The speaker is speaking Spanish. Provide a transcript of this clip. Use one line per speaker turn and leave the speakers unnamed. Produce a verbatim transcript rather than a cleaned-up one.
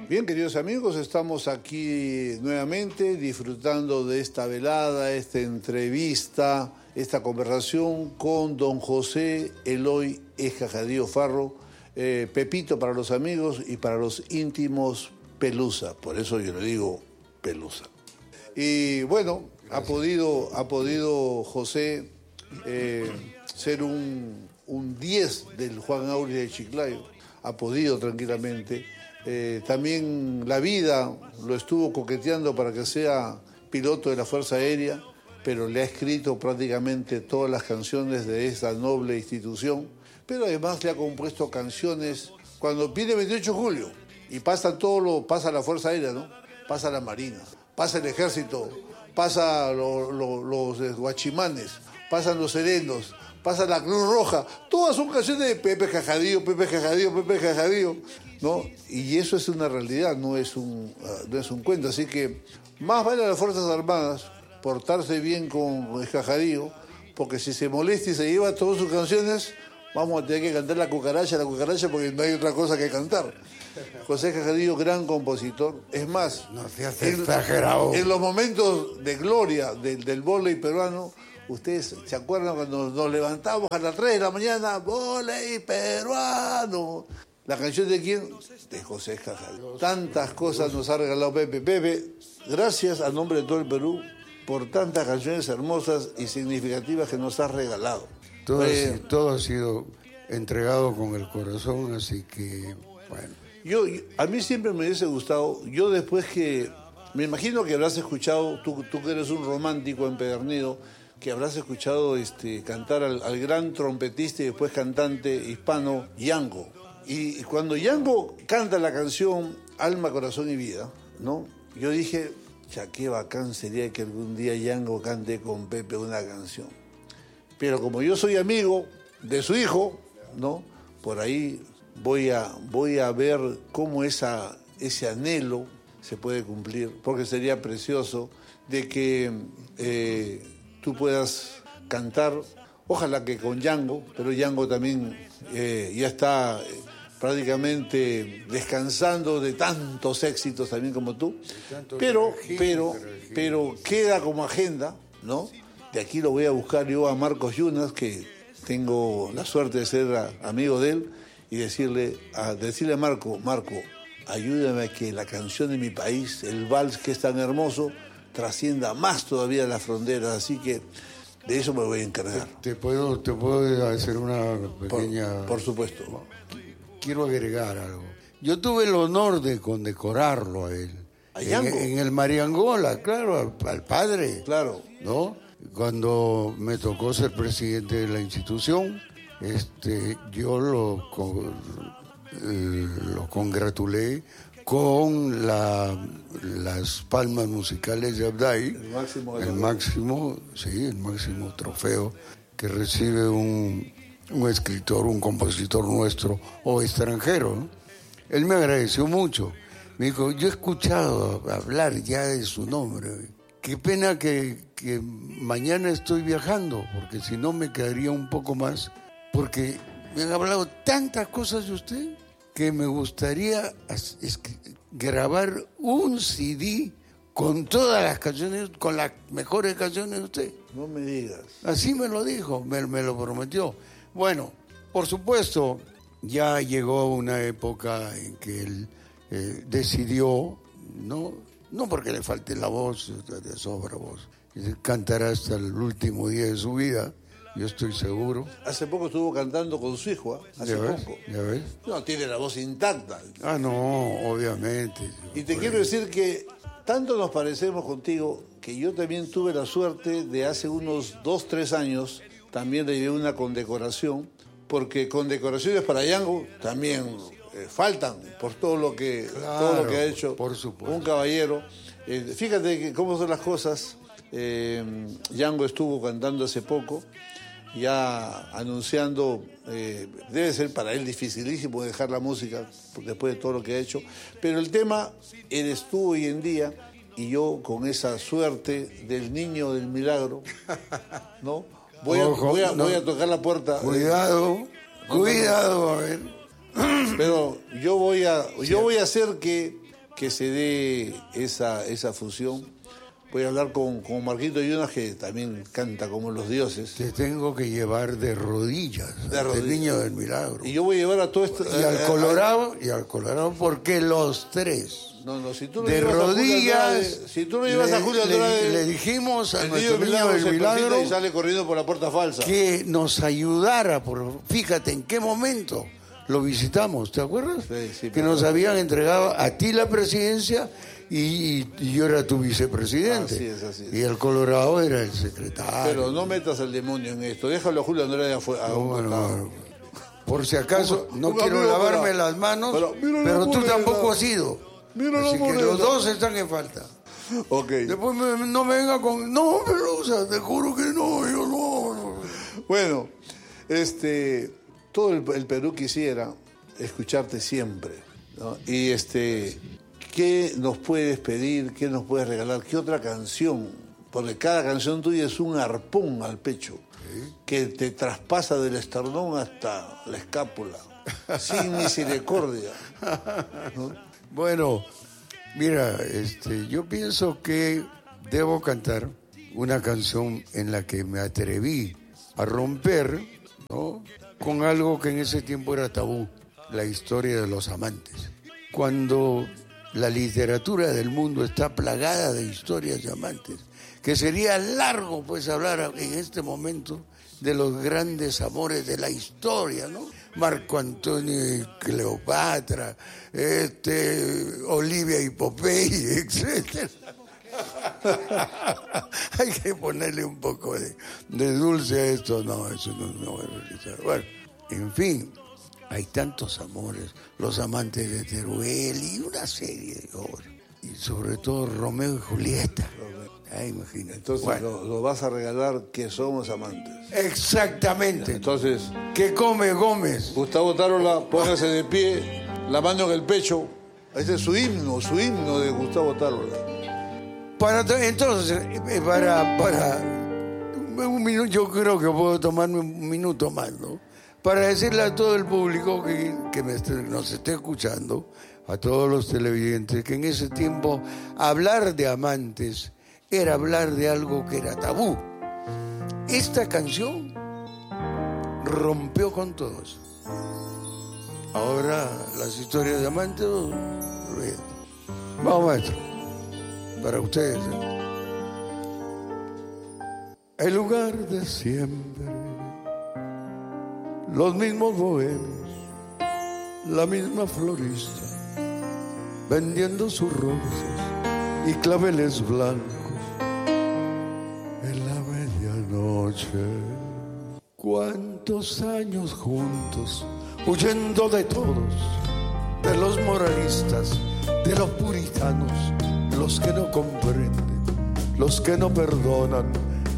Bien, queridos amigos, estamos aquí nuevamente disfrutando de esta velada, esta entrevista, esta conversación con don José Eloy Esca Jadío Farro, eh, Pepito para los amigos y para los íntimos Pelusa, por eso yo le digo Pelusa. Y bueno, ha podido, ha podido José eh, ser un, un diez del Juan Auri de Chiclayo, ha podido tranquilamente. Eh, también la vida lo estuvo coqueteando para que sea piloto de la Fuerza Aérea, pero le ha escrito prácticamente todas las canciones de esta noble institución, pero además le ha compuesto canciones cuando viene veintiocho de julio y pasa todo lo, pasa la Fuerza Aérea, ¿no? Pasa la Marina, pasa el Ejército, pasa lo, lo, los guachimanes, pasan los serenos, pasa la Cruz Roja, todas son canciones de Pepe Jajadío, Pepe Jajadío, Pepe Jajadío, ¿no? Y eso es una realidad, no es un, uh, no es un cuento. Así que más vale a las Fuerzas Armadas portarse bien con Jajadío, porque si se molesta y se lleva todas sus canciones, vamos a tener que cantar la cucaracha, la cucaracha, porque no hay otra cosa que cantar. José Jajadío, gran compositor. Es más,
no seas exagerado.
En, en los momentos de gloria del, del vóley peruano, ustedes se acuerdan cuando nos levantamos a las tres de la mañana, vóley peruano. ¿La canción de quién? De José Jajadío. Tantas cosas nos ha regalado Pepe. Pepe, gracias a nombre de todo el Perú por tantas canciones hermosas y significativas que nos has regalado.
Todo, eh, todo ha sido entregado con el corazón, así que, bueno.
Yo, a mí siempre me hubiese gustado, yo después que, me imagino que habrás escuchado, tú, tú que eres un romántico empedernido, que habrás escuchado este, cantar al, al gran trompetista y después cantante hispano, Yango. Y cuando Yango canta la canción Alma, Corazón y Vida, ¿no? Yo dije, ya qué bacán sería que algún día Yango cante con Pepe una canción. Pero como yo soy amigo de su hijo, ¿no? Por ahí voy a, voy a ver cómo esa, ese anhelo se puede cumplir, porque sería precioso de que eh, tú puedas cantar, ojalá que con Yango, pero Yango también eh, ya está eh, prácticamente descansando de tantos éxitos también como tú, pero, pero, pero queda como agenda, ¿no? De aquí lo voy a buscar yo a Marcos Yunas, que tengo la suerte de ser a, amigo de él, y decirle a, decirle a Marco, Marco, ayúdame a que la canción de mi país, el vals que es tan hermoso, trascienda más todavía las fronteras, así que de eso me voy a encargar.
¿Te puedo, te puedo hacer una pequeña...?
Por, por supuesto.
Quiero agregar algo. Yo tuve el honor de condecorarlo a él.
¿A Yango?
En, en el Mariangola, claro, al, al padre.
Claro.
¿No? Cuando me tocó ser presidente de la institución, este, yo lo, lo congratulé con la, las palmas musicales de Abday,
el máximo,
el máximo, sí, el máximo trofeo que recibe un, un escritor, un compositor nuestro o extranjero, ¿no? Él me agradeció mucho. Me dijo, yo he escuchado hablar ya de su nombre. Qué pena que, que mañana estoy viajando, porque si no me quedaría un poco más, porque me han hablado tantas cosas de usted que me gustaría es que grabar un C D con todas las canciones, con las mejores canciones de usted.
No me digas.
Así me lo dijo, me, me lo prometió. Bueno, por supuesto, ya llegó una época en que él eh, decidió, ¿no? No porque le falte la voz, de sobra voz, cantará hasta el último día de su vida, yo estoy seguro.
Hace poco estuvo cantando con su hijo, ¿eh? Hace
¿Ya ves?
poco.
¿Ya ves?
No, tiene la voz intacta.
Ah, no, obviamente.
Y te quiero decir que tanto nos parecemos contigo que yo también tuve la suerte de hace unos dos, tres años, también le llevé una condecoración, porque condecoraciones para Yango también eh, faltan por todo lo que,
claro,
todo lo que ha hecho
por supuesto.
Un caballero. Eh, fíjate que cómo son las cosas. Eh, Yango estuvo cantando hace poco, ya anunciando, eh, debe ser para él dificilísimo dejar la música después de todo lo que ha hecho, pero el tema eres tú hoy en día, y yo con esa suerte del niño del milagro, ¿no? Voy a,
Ojo,
voy a,
no.
voy a tocar la puerta.
Cuidado, cuidado, a ver.
Pero yo voy a, yo voy a hacer que que se dé esa, esa fusión. Voy a hablar con, con Marquito Yunas, que también canta como los dioses.
Te tengo que llevar de rodillas,
de rodillas.
El Niño del Milagro.
Y yo voy a llevar a todo esto...
Y al Colorado, y al Colorado, porque los tres...
No, no, si tú no
de rodillas,
si tú no llevas
le,
a Julio
le,
Andrade,
le dijimos a
el
nuestro
niño
Niño del Milagro
y sale corriendo por la puerta falsa.
Que nos ayudara, por, fíjate en qué momento lo visitamos, ¿te acuerdas?
Sí, sí,
que nos habían entregado a ti la presidencia y, y yo era tu vicepresidente.
Así es, así es.
Y el Colorado era el secretario.
Pero no metas al demonio en esto, déjalo a Julio Andrade afuera.
No, bueno, bueno. Por si acaso,
Un-
no
un
quiero
amigo
lavarme
para-
las manos,
pero mira la
pero tú
moneda.
tampoco has ido.
Mira la
Así que
moneda.
los dos están en falta.
Ok.
Después me- no me venga con... No, pero, o sea, te juro que no, yo no. no.
Bueno, este, todo el, el Perú quisiera escucharte siempre, ¿no? Y este, ¿qué nos puedes pedir? ¿Qué nos puedes regalar? ¿Qué otra canción? Porque cada canción tuya es un arpón al pecho, ¿sí? Que te traspasa del esternón hasta la escápula, sin misericordia, ¿no?
Bueno, mira, este, yo pienso que debo cantar una canción en la que me atreví a romper, ¿no?, con algo que en ese tiempo era tabú, la historia de los amantes. Cuando la literatura del mundo está plagada de historias de amantes, que sería largo pues hablar en este momento de los grandes amores de la historia, ¿no? Marco Antonio y Cleopatra, este, Olivia y Popeye, etcétera. Hay que ponerle un poco de, de dulce a esto. No, eso no, no voy a realizar. Bueno, en fin, hay tantos amores, los amantes de Teruel y una serie de obras. Y sobre todo Romeo y Julieta. Ah, imagínate.
Entonces
bueno.
lo, lo vas a regalar, que somos amantes.
Exactamente.
Entonces,
¿Qué come Gómez?
Gustavo Tarola, póngase de pie, la mano en el pecho. Ese es su himno, su himno de Gustavo Tarola.
Para, entonces, eh, para, para un minuto, yo creo que puedo tomarme un minuto más, ¿no? Para decirle a todo el público que, que me esté, nos esté escuchando, a todos los televidentes, que en ese tiempo hablar de amantes era hablar de algo que era tabú. Esta canción rompió con todos. Ahora las historias de amantes, olvídate. Vamos, maestro, para ustedes. ¿eh? El lugar de siempre, los mismos bohemios, la misma florista, vendiendo sus rosas y claveles blancos en la medianoche. Cuántos años juntos, huyendo de todos, de los moralistas, de los puritanos, los que no comprenden, los que no perdonan,